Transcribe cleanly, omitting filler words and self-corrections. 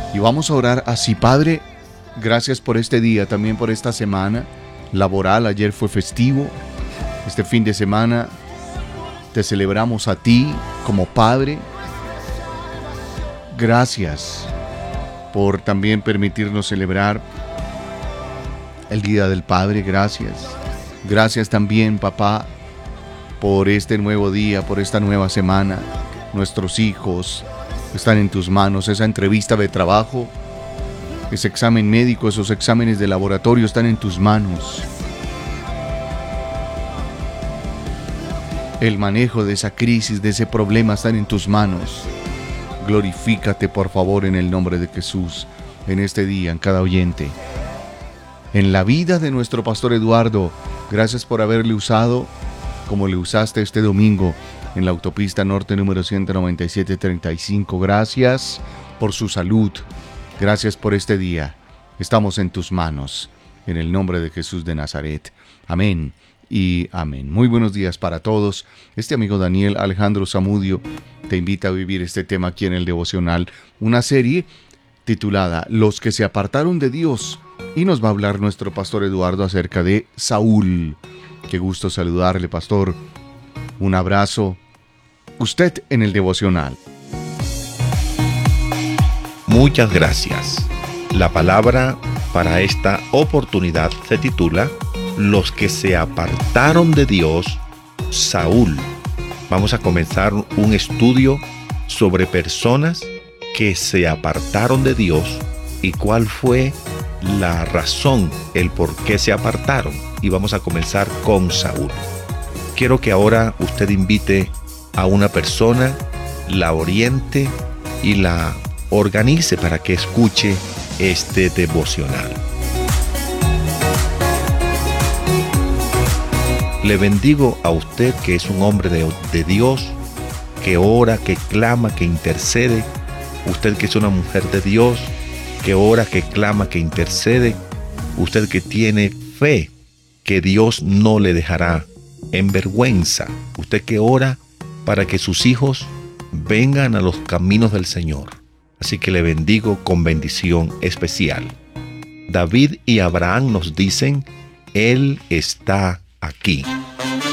Y vamos a orar así. Padre, gracias por este día, también por esta semana laboral. Ayer fue festivo. Este fin de semana te celebramos a ti como Padre. Gracias por también permitirnos celebrar el Día del Padre. Gracias. Gracias también, papá, por este nuevo día, por esta nueva semana. Nuestros hijos están en tus manos. Esa entrevista de trabajo, ese examen médico, esos exámenes de laboratorio están en tus manos. El manejo de esa crisis, de ese problema, están en tus manos. Glorifícate, por favor, en el nombre de Jesús, en este día, en cada oyente. En la vida de nuestro pastor Eduardo, gracias por haberle usado como le usaste este domingo en la autopista norte número 19735. Gracias por su salud. Gracias por este día. Estamos en tus manos, en el nombre de Jesús de Nazaret. Amén y amén. Muy buenos días para todos. Este amigo Daniel Alejandro Zamudio te invita a vivir este tema aquí en el devocional, una serie titulada Los que se apartaron de Dios, y nos va a hablar nuestro pastor Eduardo acerca de Saúl. Qué gusto saludarle, pastor. Un abrazo. Usted en el devocional. Muchas gracias. La palabra para esta oportunidad se titula Los que se apartaron de Dios, Saúl. Vamos a comenzar un estudio sobre personas que se apartaron de Dios y cuál fue la razón, el por qué se apartaron. Y vamos a comenzar con Saúl. Quiero que ahora usted invite a una persona, la oriente y la organice para que escuche este devocional. Le bendigo a usted que es un hombre de Dios, que ora, que clama, que intercede. Usted que es una mujer de Dios, que ora, que clama, que intercede. Usted que tiene fe, que Dios no le dejará en vergüenza. Usted que ora para que sus hijos vengan a los caminos del Señor. Así que le bendigo con bendición especial. David y Abraham nos dicen, Él está aquí.